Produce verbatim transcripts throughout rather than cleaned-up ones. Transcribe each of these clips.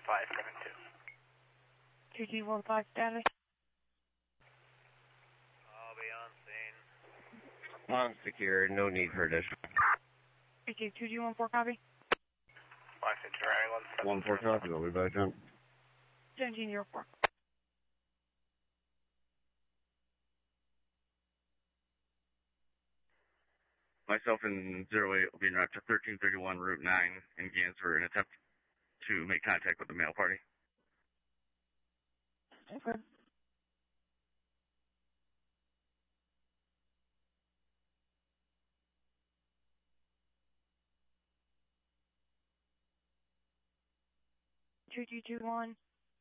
five seven two. two G one five status. I'll be on scene. Long secure, no need for additional. Okay, two G one four copy. five six zero One four copy, I'll be back down. seventeen zero four. Myself and zero eight will be en route to thirteen thirty-one Route nine in Gans for an attempt to make contact with the male party. Okay. two G two one.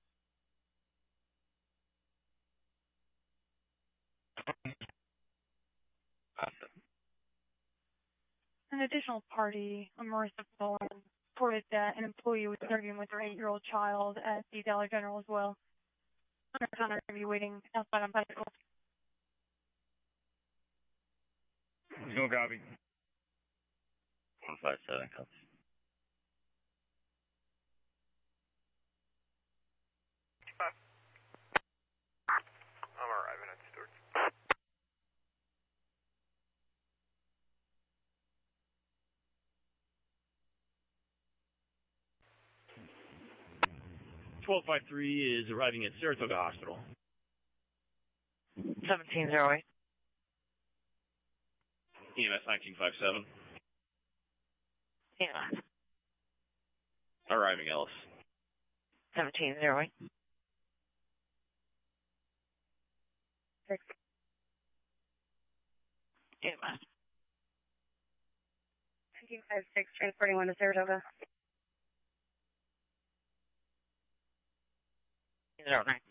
An additional party, a Marissa Bowen, reported that an employee was arguing with her eight-year-old child at the Dollar General as well. Under Connor will be waiting outside on bicycle. No copy. one five seven copy. I'm arriving at Stewart. twelve five three is arriving at Saratoga Hospital. seventeen zero eight. E M S nineteen five seven. Yeah. Arriving Ellis. seventeen zero eight. Six. Yeah. nineteen five six, transporting one to Saratoga. Zero nine.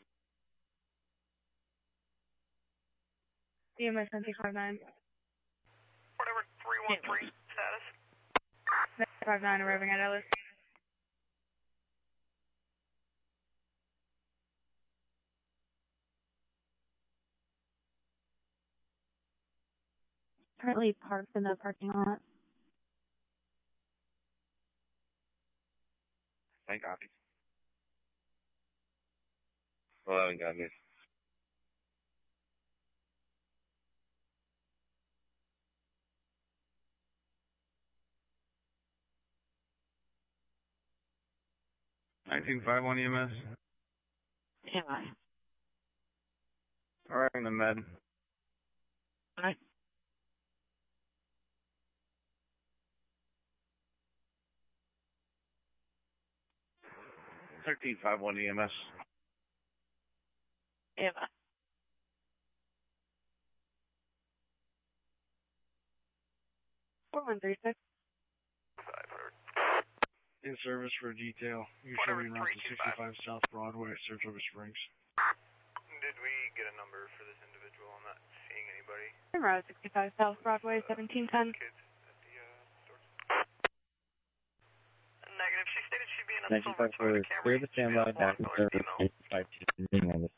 E M S nineteen five nine. Whatever, three one three, status. five nine arriving at Ellis. Currently parked in the parking lot. Thank copy. eleven copies. nineteen five one E M S. Yeah. Arriving the med. Alright. thirteen five one E M S. Yeah. four one three six. five hundred. In service for detail. You're Whatever, showing route to three two five. sixty-five South Broadway at Saratoga Springs. Did we get a number for this individual? I'm not seeing anybody. Route sixty-five South Broadway, seventeen ten. Kids at the uh, stores. Negative. She stated she'd be in a nineteen silver five four, Toyota Camry. clear the standby, back in service, Female. eight five two, on the